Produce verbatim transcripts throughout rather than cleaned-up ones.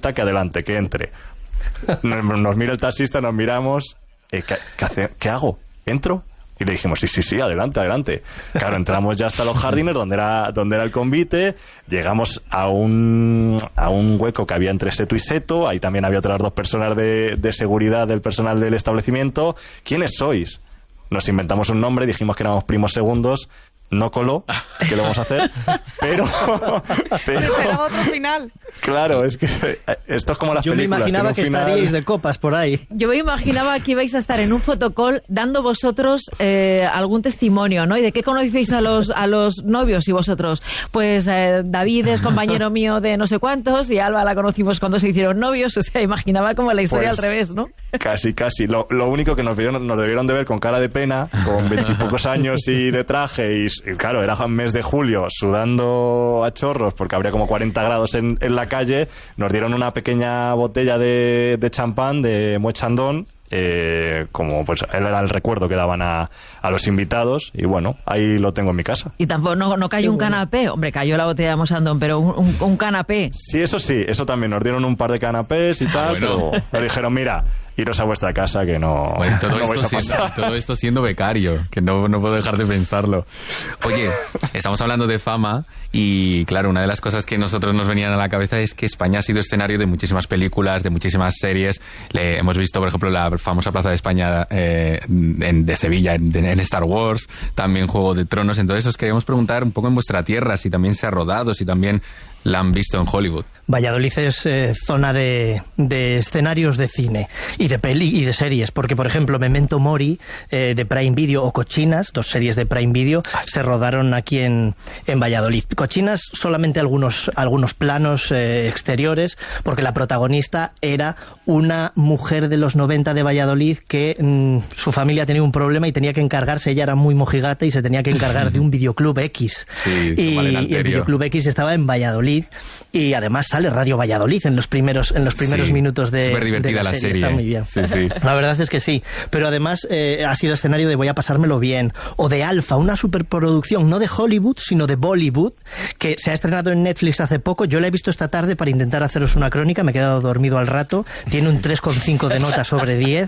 taxista que adelante, que entre. Nos, nos mira el taxista, nos miramos, eh, ¿qué, qué, hace, ¿qué hago? ¿Entro? Y le dijimos, sí, sí, sí, adelante, adelante. Claro, entramos ya hasta los jardines donde era, donde era el convite, llegamos a un, a un hueco que había entre seto y seto, ahí también había otras dos personas de, de seguridad del personal del establecimiento. ¿Quiénes sois? Nos inventamos un nombre, dijimos que éramos primos segundos, no coló, que lo vamos a hacer, pero... pero será otro final. Claro, es que esto es como las Yo películas. Yo me imaginaba que final... estaríais de copas por ahí. Yo me imaginaba que ibais a estar en un fotocall dando vosotros eh, algún testimonio, ¿no? ¿Y de qué conocéis a los a los novios y vosotros? Pues eh, David es compañero mío de no sé cuántos y Alba la conocimos cuando se hicieron novios. O sea, imaginaba como la historia pues, al revés, ¿no? Casi, casi. Lo, lo único que nos, vieron, nos debieron de ver con cara de pena, con veintipocos años y de traje y, y claro, era mes de julio, sudando a chorros porque habría como cuarenta grados en, en la calle. Nos dieron una pequeña botella de, de champán de Moet Chandon, eh, como pues él era el recuerdo que daban a, a los invitados y bueno, ahí lo tengo en mi casa. Y tampoco no, no cayó un canapé, hombre, cayó la botella de Moet Chandon, pero un, un, un canapé. Sí, eso sí, eso también, nos dieron un par de canapés y tal, bueno. Pero nos dijeron, mira, iros a vuestra casa que no, bueno, todo, no vais esto a pasar. Siendo, todo esto siendo becario, que no, no puedo dejar de pensarlo. Oye, estamos hablando de fama y claro, una de las cosas que nosotros nos venían a la cabeza es que España ha sido escenario de muchísimas películas, de muchísimas series. Le, hemos visto, por ejemplo, la famosa Plaza de España eh, en, de Sevilla, en, en Star Wars, también Juego de Tronos. Entonces os queríamos preguntar un poco en vuestra tierra, si también se ha rodado, si también la han visto en Hollywood. Valladolid es eh, zona de, de escenarios de cine y de peli y de series, porque por ejemplo Memento Mori eh, de Prime Video o Cochinas, dos series de Prime Video, se rodaron aquí en, en Valladolid. Cochinas solamente algunos, algunos planos eh, exteriores, porque la protagonista era una mujer de los noventa de Valladolid que mmm, su familia tenía un problema y tenía que encargarse, ella era muy mojigata y se tenía que encargar de un videoclub X. Sí, y, y el videoclub X estaba en Valladolid y además sale Radio Valladolid en los primeros en los primeros sí, minutos de, súper divertida de la, la serie. serie. Está muy bien. Sí, sí. La verdad es que sí, pero además eh, ha sido escenario de Voy a pasármelo bien, o de Alfa, una superproducción no de Hollywood sino de Bollywood, que se ha estrenado en Netflix hace poco. Yo la he visto esta tarde para intentar haceros una crónica, me he quedado dormido al rato, tiene un tres coma cinco de nota sobre diez.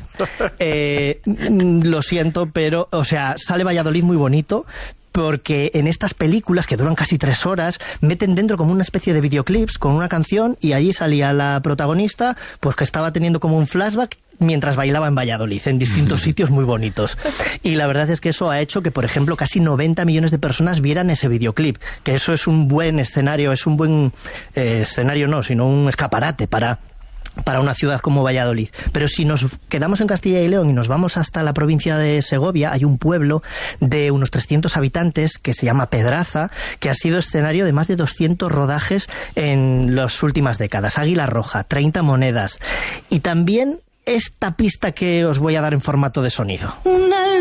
Eh, lo siento, pero o sea, sale Valladolid muy bonito, porque en estas películas que duran casi tres horas meten dentro como una especie de videoclips con una canción y allí salía la protagonista pues que estaba teniendo como un flashback mientras bailaba en Valladolid, en distintos sitios muy bonitos. Y la verdad es que eso ha hecho que, por ejemplo, casi noventa millones de personas vieran ese videoclip, que eso es un buen escenario, es un buen eh, escenario no, sino un escaparate para... para una ciudad como Valladolid. Pero si nos quedamos en Castilla y León y nos vamos hasta la provincia de Segovia, hay un pueblo de unos trescientos habitantes que se llama Pedraza, que ha sido escenario de más de doscientos rodajes en las últimas décadas. Águila Roja, treinta monedas. Y también esta pista que os voy a dar en formato de sonido. Una